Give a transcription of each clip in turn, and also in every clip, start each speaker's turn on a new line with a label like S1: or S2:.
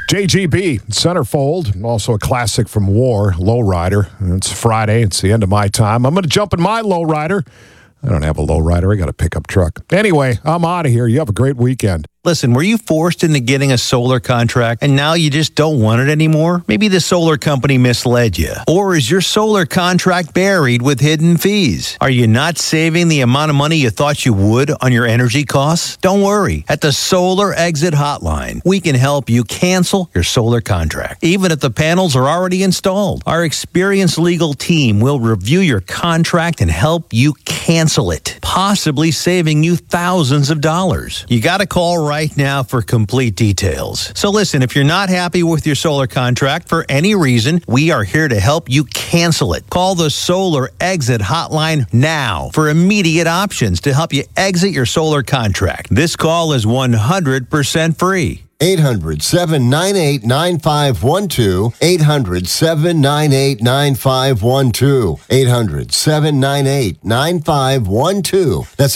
S1: JGB, Centerfold, also a classic from War, Lowrider. It's Friday. It's the end of my time. I'm going to jump in my lowrider. I don't have a lowrider. I got a pickup truck. Anyway, I'm out of here. You have a great weekend.
S2: Listen, were you forced into getting a solar contract and now you just don't want it anymore? Maybe the solar company misled you. Or is your solar contract buried with hidden fees? Are you not saving the amount of money you thought you would on your energy costs? Don't worry. At the Solar Exit Hotline, we can help you cancel your solar contract, even if the panels are already installed. Our experienced legal team will review your contract and help you cancel it, possibly saving you thousands of dollars. You got to call right now for complete details. So listen, if you're not happy with your solar contract for any reason, we are here to help you cancel it. Call the Solar Exit Hotline now for immediate options to help you exit your solar contract. This call is 100% free.
S3: 800-798-9512. 800-798-9512. 800-798-9512. That's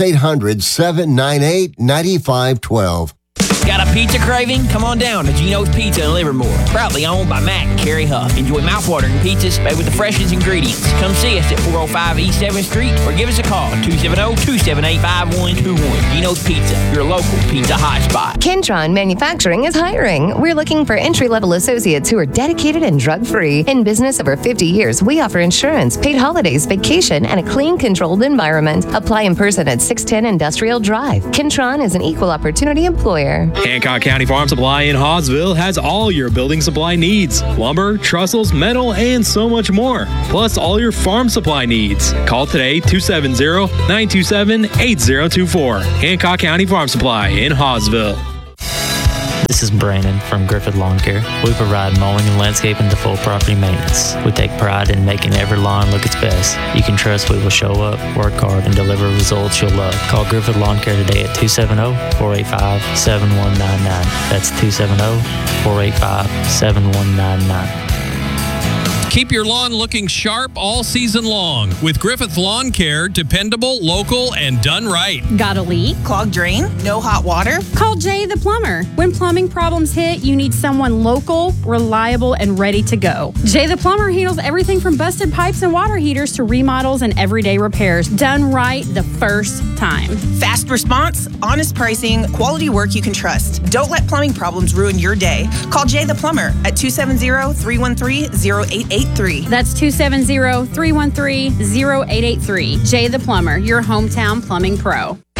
S3: 800-798-9512.
S4: Got a pizza craving? Come on down to Gino's Pizza in Livermore. Proudly owned by Mac and Carrie Huff. Enjoy mouthwatering pizzas made with the freshest ingredients. Come see us at 405 East 7th Street or give us a call at 270-278-5121. Gino's Pizza, your local pizza hotspot.
S5: Kentron Manufacturing is hiring. We're looking for entry-level associates who are dedicated and drug-free. In business over 50 years, we offer insurance, paid holidays, vacation, and a clean, controlled environment. Apply in person at 610 Industrial Drive. Kentron is an equal opportunity employer.
S6: Hancock County Farm Supply in Hawesville has all your building supply needs. Lumber, trestles, metal, and so much more. Plus all your farm supply needs. Call today 270-927-8024. Hancock County Farm Supply in Hawesville.
S7: This is Brandon from Griffith Lawn Care. We provide mowing and landscaping to full property maintenance. We take pride in making every lawn look its best. You can trust we will show up, work hard, and deliver results you'll love. Call Griffith Lawn Care today at 270-485-7199. That's 270-485-7199.
S8: Keep your lawn looking sharp all season long with Griffith Lawn Care, dependable, local, and done right.
S9: Got a leak?
S10: Clogged drain? No hot water?
S9: Call Jay the Plumber. When plumbing problems hit, you need someone local, reliable, and ready to go. Jay the Plumber handles everything from busted pipes and water heaters to remodels and everyday repairs, done right the first time.
S10: Fast response, honest pricing, quality work you can trust. Don't let plumbing problems ruin your day. Call Jay the Plumber at 270-313-0883.
S9: That's 270-313-0883. Jay the Plumber, your hometown plumbing pro.